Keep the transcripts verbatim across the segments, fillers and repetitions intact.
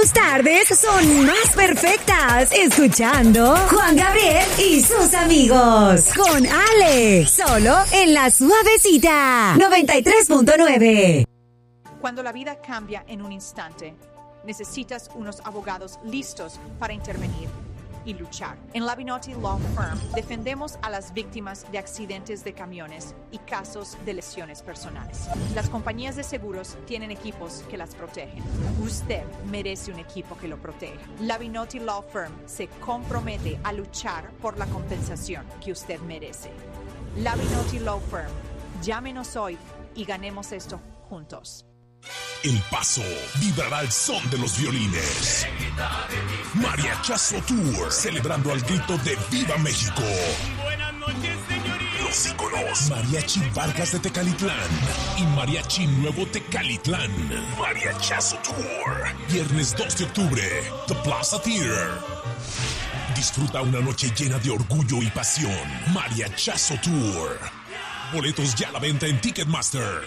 tus tardes son más perfectas escuchando Juan Gabriel y sus amigos. Con Ale, solo en La Suavecita noventa y tres punto nueve. Cuando la vida cambia en un instante, necesitas unos abogados listos para intervenir y luchar. En Labinotti Law Firm defendemos a las víctimas de accidentes de camiones y casos de lesiones personales. Las compañías de seguros tienen equipos que las protegen. Usted merece un equipo que lo proteja. Labinotti Law Firm se compromete a luchar por la compensación que usted merece. Labinotti Law Firm. Llámenos hoy y ganemos esto juntos. El Paso vibrará al son de los violines. Mariachazo Tour, celebrando al grito de ¡Viva México! Buenas noches, señorita. Los íconos Mariachi Vargas de Tecalitlán y Mariachi Nuevo Tecalitlán. Mariachazo Tour, viernes dos de octubre, The Plaza Theater. Disfruta una noche llena de orgullo y pasión. Mariachazo Tour. Boletos ya a la venta en Ticketmaster.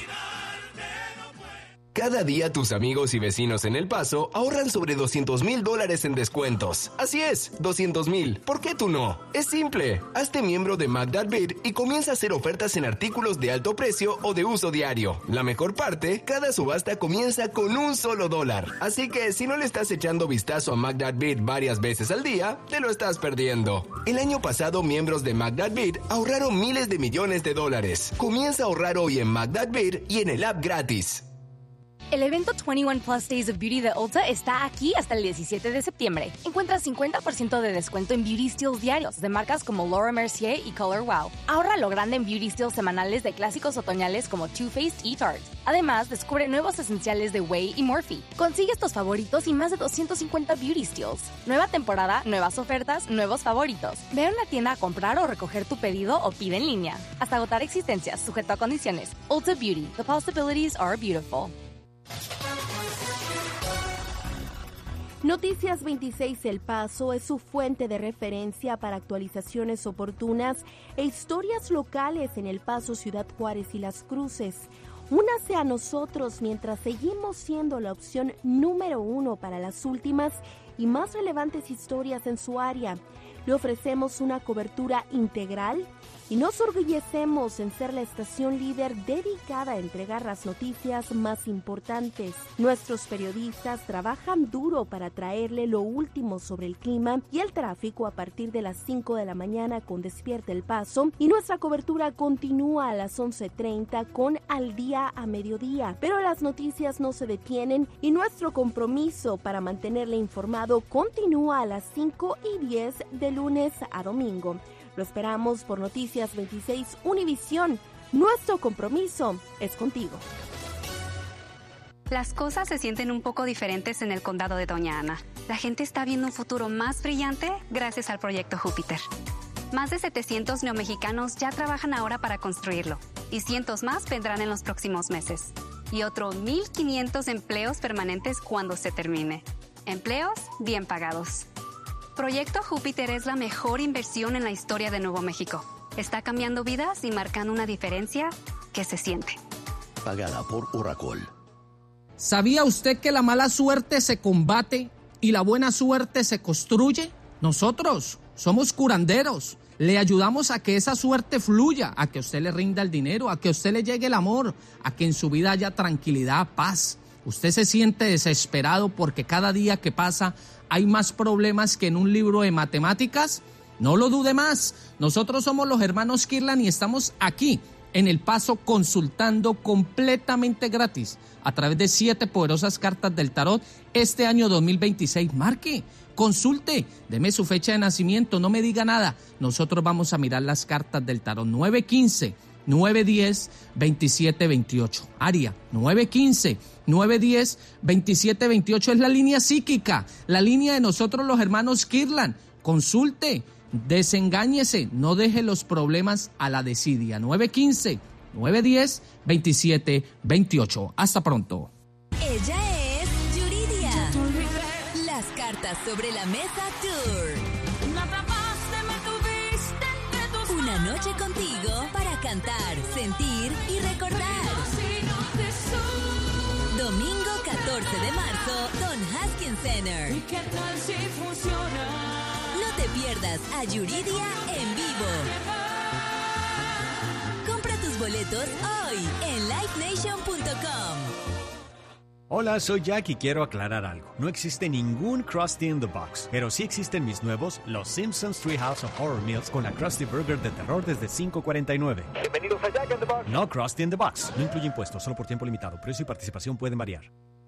Cada día tus amigos y vecinos en El Paso ahorran sobre doscientos mil dólares en descuentos. Así es, doscientos mil. ¿Por qué tú no? Es simple. Hazte miembro de McDadBid y comienza a hacer ofertas en artículos de alto precio o de uso diario. La mejor parte, cada subasta comienza con un solo dólar. Así que si no le estás echando vistazo a McDadBid varias veces al día, te lo estás perdiendo. El año pasado, miembros de McDadBid ahorraron miles de millones de dólares. Comienza a ahorrar hoy en McDadBid y en el app gratis. El evento veintiuno Plus Days of Beauty de Ulta está aquí hasta el diecisiete de septiembre. Encuentra cincuenta por ciento de descuento en Beauty Steals diarios de marcas como Laura Mercier y Color Wow. Ahorra lo grande en Beauty Steals semanales de clásicos otoñales como Too Faced y Tarte. Además, descubre nuevos esenciales de Way y Morphe. Consigue estos favoritos y más de doscientos cincuenta Beauty Steals. Nueva temporada, nuevas ofertas, nuevos favoritos. Ve a una tienda a comprar o recoger tu pedido o pide en línea. Hasta agotar existencias, sujeto a condiciones. Ulta Beauty. The possibilities are beautiful. Noticias veintiséis El Paso es su fuente de referencia para actualizaciones oportunas e historias locales en El Paso, Ciudad Juárez y Las Cruces. Únase a nosotros mientras seguimos siendo la opción número uno para las últimas y más relevantes historias en su área. Le ofrecemos una cobertura integral y nos orgullecemos en ser la estación líder dedicada a entregar las noticias más importantes. Nuestros periodistas trabajan duro para traerle lo último sobre el clima y el tráfico a partir de las cinco de la mañana con Despierta El Paso, y nuestra cobertura continúa a las once treinta con Al Día a Mediodía. Pero las noticias no se detienen y nuestro compromiso para mantenerle informado continúa a las cinco y diez de lunes a domingo. Lo esperamos por Noticias veintiséis Univisión. Nuestro compromiso es contigo. Las cosas se sienten un poco diferentes en el condado de Doña Ana. La gente está viendo un futuro más brillante gracias al proyecto Júpiter. Más de setecientos neomexicanos ya trabajan ahora para construirlo y cientos más vendrán en los próximos meses. Y otros mil quinientos empleos permanentes cuando se termine. Empleos bien pagados. Proyecto Júpiter es la mejor inversión en la historia de Nuevo México. Está cambiando vidas y marcando una diferencia que se siente. Pagada por Oracle. ¿Sabía usted que la mala suerte se combate y la buena suerte se construye? Nosotros somos curanderos. Le ayudamos a que esa suerte fluya, a que a usted le rinda el dinero, a que a usted le llegue el amor, a que en su vida haya tranquilidad, paz. Usted se siente desesperado porque cada día que pasa hay más problemas que en un libro de matemáticas. No lo dude más. Nosotros somos los hermanos Kirlan y estamos aquí en El Paso consultando completamente gratis a través de siete poderosas cartas del tarot este año dos mil veintiséis. Marque, consulte, deme su fecha de nacimiento, no me diga nada. Nosotros vamos a mirar las cartas del tarot. nueve uno cinco, nueve uno cero, veintisiete veintiocho. Área nueve uno cinco, nueve uno cero, veintisiete veintiocho es la línea psíquica, la línea de nosotros los hermanos Kirlan. Consulte, desengáñese, no deje los problemas a la desidia. nueve uno cinco, nueve uno cero, veintisiete veintiocho. Hasta pronto. Ella es Yuridia. Las cartas sobre la mesa tour. Una noche contigo para cantar, sentir y recordar. Domingo catorce de marzo con Haskins Center. ¿Y qué tal si funciona? No te pierdas a Yuridia en vivo. Compra tus boletos hoy en live nation punto com. Hola, soy Jack y quiero aclarar algo. No existe ningún Krusty in the Box, pero sí existen mis nuevos Los Simpsons Treehouse of Horror Meals con la Krusty Burger de terror desde cinco cuarenta y nueve. Bienvenidos a Jack in the Box. No Krusty in the Box. No incluye impuestos, solo por tiempo limitado. Precio y participación pueden variar.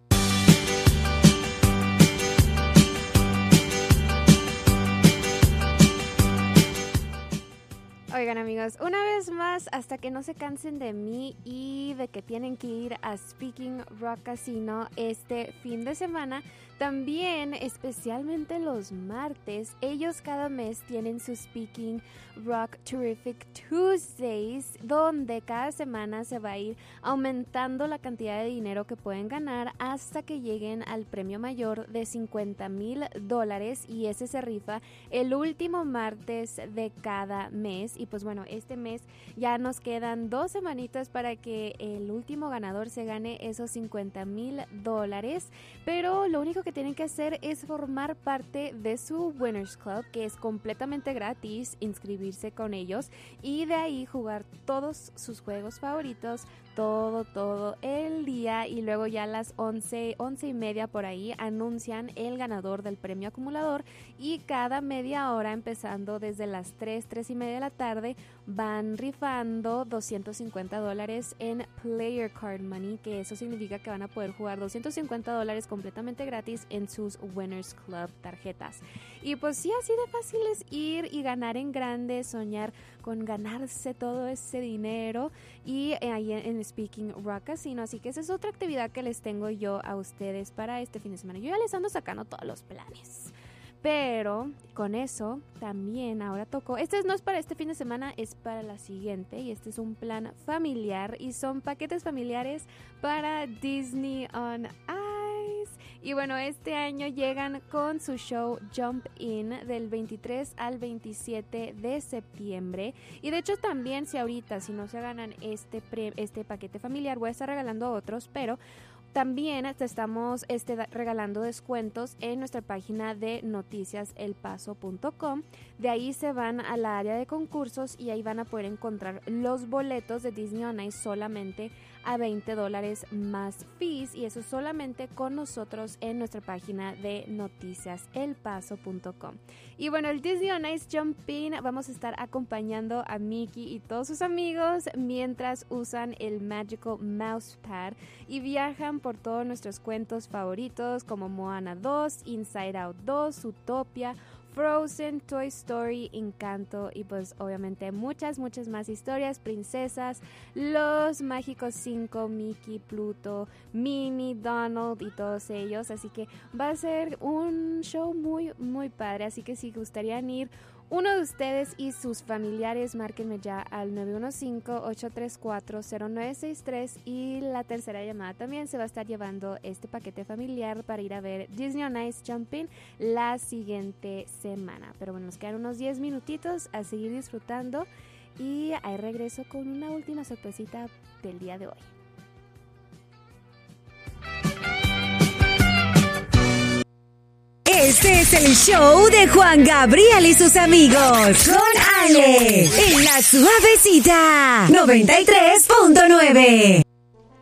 Oigan amigos, una vez más, hasta que no se cansen de mí y de que tienen que ir a Speaking Rock Casino este fin de semana, también especialmente los martes, ellos cada mes tienen su Speaking Rock Terrific Tuesdays, donde cada semana se va a ir aumentando la cantidad de dinero que pueden ganar hasta que lleguen al premio mayor de cincuenta mil dólares, y ese se rifa el último martes de cada mes. Y pues bueno, este mes ya nos quedan dos semanitas para que el último ganador se gane esos cincuenta mil dólares, pero lo único que tienen que hacer es formar parte de su Winners Club, que es completamente gratis, inscribirse con ellos y de ahí jugar todos sus juegos favoritos todo, todo el día, y luego ya a las once, once y media por ahí anuncian el ganador del premio acumulador, y cada media hora, empezando desde las tres, tres y media de la tarde, van rifando doscientos cincuenta dólares en Player Card Money, que eso significa que van a poder jugar doscientos cincuenta dólares completamente gratis en sus Winners Club tarjetas. Y pues sí, así de fácil es ir y ganar en grande, soñar con ganarse todo ese dinero, y ahí en Speaking Rock Casino. Así que esa es otra actividad que les tengo yo a ustedes para este fin de semana. Yo ya les ando sacando todos los planes, pero con eso también ahora tocó, este no es para este fin de semana, es para la siguiente, y este es un plan familiar y son paquetes familiares para Disney on Ice. Y bueno, este año llegan con su show Jump In del veintitrés al veintisiete de septiembre. Y de hecho también, si ahorita, si no se ganan este, pre, este paquete familiar, voy a estar regalando otros, pero también te estamos este, regalando descuentos en nuestra página de noticias el paso punto com. De ahí se van a la área de concursos y ahí van a poder encontrar los boletos de Disney on Ice solamente a veinte dólares más fees, y eso solamente con nosotros en nuestra página de noticias el paso punto com. Y bueno, el Disney on Ice Jump In, vamos a estar acompañando a Mickey y todos sus amigos mientras usan el Magical Mousepad y viajan por todos nuestros cuentos favoritos como Moana dos, Inside Out dos, Zootopia, Frozen, Toy Story, Encanto, y pues obviamente muchas, muchas más historias, princesas, los mágicos cinco, Mickey, Pluto, Minnie, Donald y todos ellos. Así que va a ser un show muy, muy padre. Así que si gustarían ir uno de ustedes y sus familiares, márquenme ya al nueve uno cinco, ocho tres cuatro, cero nueve seis tres, y la tercera llamada también se va a estar llevando este paquete familiar para ir a ver Disney on Ice Jump In la siguiente semana. Pero bueno, nos quedan unos diez minutitos a seguir disfrutando, y ahí regreso con una última sorpresita del día de hoy. Este es el show de Juan Gabriel y sus amigos. Con Ale. En la Suavecita. noventa y tres punto nueve.